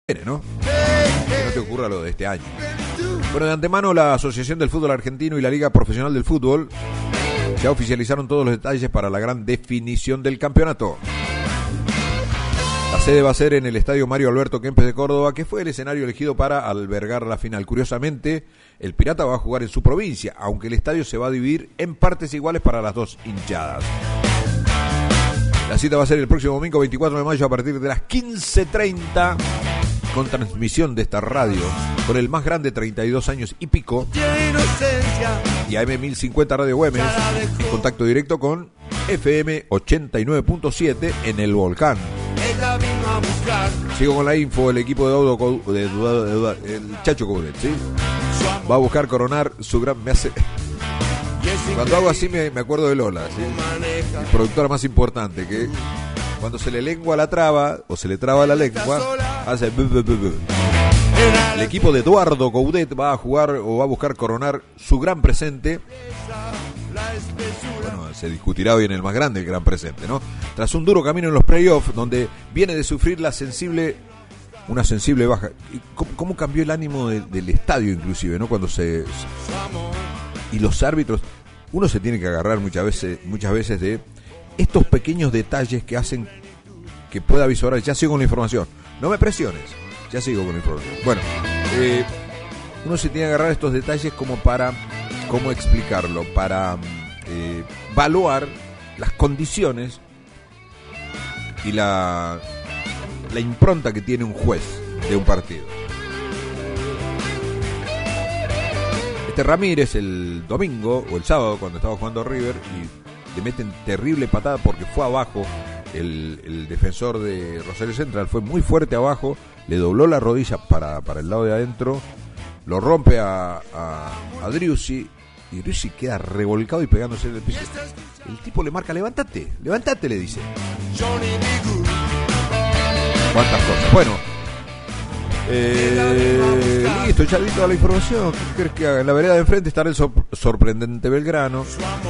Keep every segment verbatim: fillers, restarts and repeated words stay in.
¿no? Que no te ocurra lo de este año. Bueno, de antemano la Asociación del Fútbol Argentino y la Liga Profesional del Fútbol ya oficializaron todos los detalles para la gran definición del campeonato. La sede va a ser en el Estadio Mario Alberto Kempes de Córdoba, que fue el escenario elegido para albergar la final. Curiosamente, el Pirata va a jugar en su provincia, aunque el estadio se va a dividir en partes iguales para las dos hinchadas. La cita va a ser el próximo domingo veinticuatro de mayo a partir de las quince treinta, con transmisión de esta radio, con el más grande, treinta y dos años y pico, y A M mil cincuenta Radio Güemes, en contacto directo con F M ochenta y nueve punto siete en el Volcán. Sigo con la info. El equipo de Audo, de, de, de, de el Chacho Coudet, ¿sí? Va a buscar coronar su gran... Me hace... Cuando hago así me, me acuerdo de Lola, ¿sí? Mi productora más importante, que cuando se le lengua la traba o se le traba la lengua, hace... El equipo de Eduardo Coudet va a jugar o va a buscar coronar su gran presente. Bueno, se discutirá hoy en el más grande el gran presente, ¿no? Tras un duro camino en los playoffs, donde viene de sufrir la sensible, una sensible baja. ¿Cómo, cómo cambió el ánimo de, del estadio inclusive, ¿no? Cuando se... Y los árbitros, uno se tiene que agarrar muchas veces, muchas veces de estos pequeños detalles que hacen que pueda visorar. Ya sigo con la información, no me presiones, ya sigo con la información. Bueno, eh, uno se tiene que agarrar estos detalles como para, ¿cómo explicarlo? Para eh, evaluar las condiciones y la, la impronta que tiene un juez de un partido. Este Ramírez el domingo o el sábado, cuando estaba jugando River, y le meten terrible patada porque fue abajo el, el defensor de Rosario Central, fue muy fuerte abajo, le dobló la rodilla para, para el lado de adentro, lo rompe a, a, a Driussi, y Driussi queda revolcado y pegándose en el piso. El tipo le marca, levántate, levántate, le dice. ¿Cuántas cosas? Bueno, eh, listo, ya di toda la información. ¿Qué crees que haga? En la vereda de enfrente estará el sor- sorprendente Belgrano.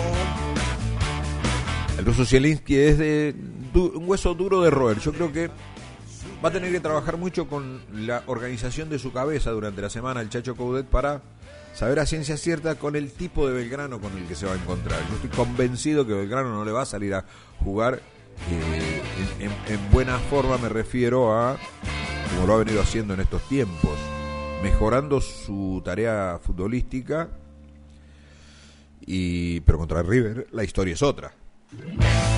El ruso Zielinski es de du- un hueso duro de roer. Yo creo que va a tener que trabajar mucho con la organización de su cabeza durante la semana el Chacho Coudet para saber a ciencia cierta con el tipo de Belgrano con el que se va a encontrar. Yo estoy convencido que Belgrano no le va a salir a jugar eh, en, en, en buena forma, me refiero a como lo ha venido haciendo en estos tiempos, mejorando su tarea futbolística, y pero contra River la historia es otra.